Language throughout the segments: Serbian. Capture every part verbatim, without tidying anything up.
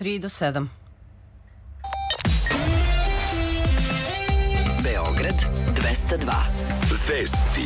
tri do sedam. Beograd dvesta dva. Vesti.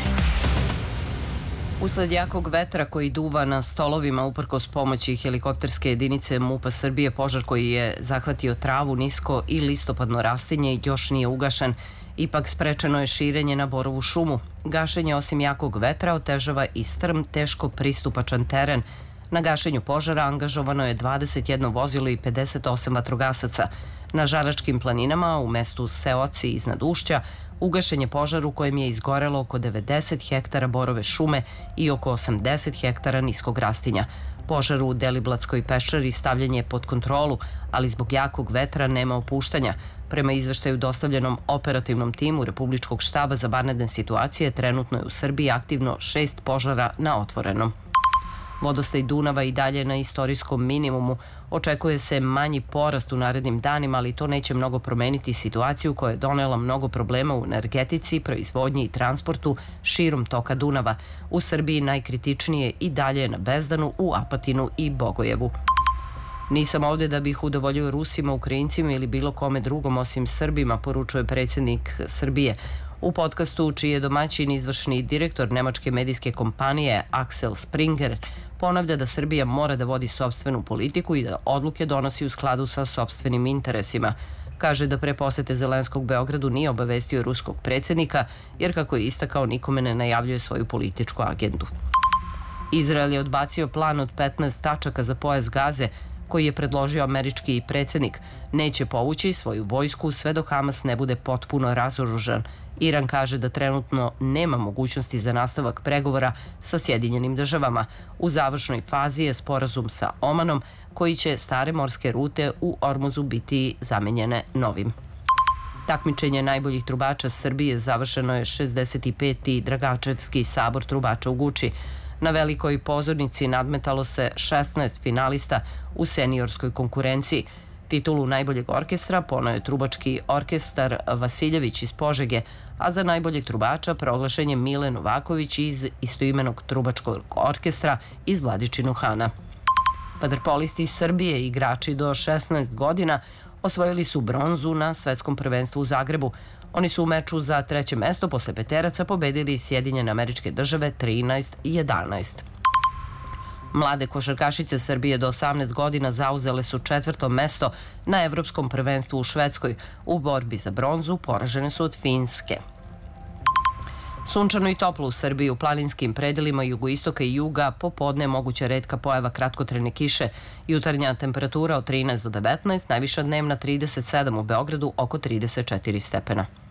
Usled jakog vetra koji duva na stolovima uprkos pomoći helikopterske jedinice MUP-a Srbije, požar koji je zahvatio travu, nisko i listopadno rastinje još nije ugašen. Ipak sprečeno je širenje na Borovu šumu. Gašenje osim jakog vetra otežava i strm, teško pristupačan teren. Na gašenju požara angažovano je dvadeset jedno vozilo i pedeset osam vatrogasaca. Na Žaračkim planinama, u mestu Seoci iznad Ušća, ugašen je požar u kojem je izgorelo oko devedeset hektara borove šume i oko osamdeset hektara niskog rastinja. Požar u Deliblatskoj peščari stavljen je pod kontrolu, ali zbog jakog vetra nema opuštanja. Prema izveštaju dostavljenom operativnom timu Republičkog štaba za vanredne situacije, trenutno je u Srbiji aktivno šest požara na otvorenom. Vodostaj Dunava i dalje na istorijskom minimumu. Očekuje se manji porast u narednim danima, ali to neće mnogo promeniti situaciju koja je donela mnogo problema u energetici, proizvodnji i transportu širom toka Dunava. U Srbiji najkritičnije i dalje na Bezdanu, u Apatinu i Bogojevu. Nisam ovde da bih udovoljio Rusima, Ukrajincima ili bilo kome drugom osim Srbima, poručuje predsjednik Srbije. U podcastu, čiji je domaćin izvršni direktor nemačke medijske kompanije Axel Springer, ponavlja da Srbija mora da vodi sopstvenu politiku i da odluke donosi u skladu sa sopstvenim interesima. Kaže da pre posete Zelenskog Beogradu nije obavestio ruskog predsjednika, jer kako je istakao, nikome ne najavljuje svoju političku agendu. Izrael je odbacio plan od petnaest tačaka za pojas Gaze, koji je predložio američki predsjednik. Neće povući svoju vojsku sve dok Hamas ne bude potpuno razoružan. Iran kaže da trenutno nema mogućnosti za nastavak pregovora sa Sjedinjenim državama. U završnoj fazi je sporazum sa Omanom, koji će stare morske rute u Ormuzu biti zamenjene novim. Takmičenje najboljih trubača Srbije završeno je šezdeset peti Dragačevski sabor trubača u Guči. Na velikoj pozornici nadmetalo se šesnaest finalista u seniorskoj konkurenciji. Titulu najboljeg orkestra poneo je trubački orkestar Vasiljević iz Požege, a za najboljeg trubača proglašen je Mile Novaković iz istoimenog trubačkog orkestra iz Vladičinu Hana. Vaterpolisti iz Srbije, igrači do šesnaest godina, osvojili su bronzu na svetskom prvenstvu u Zagrebu. Oni su u meču za treće mesto posle peteraca pobedili Sjedinjene Američke Države trinaest jedanaest. Mlade košarkašice Srbije do osamnaest godina zauzele su četvrto mesto na Evropskom prvenstvu u Švedskoj. U borbi za bronzu poražene su od Finske. Sunčano i toplo u Srbiji, u planinskim predelima jugoistoka i juga popodne moguća retka pojava kratkotrajne kiše. Jutarnja temperatura od trinaest do devetnaest, najviša dnevna trideset sedam, u Beogradu oko trideset četiri stepena.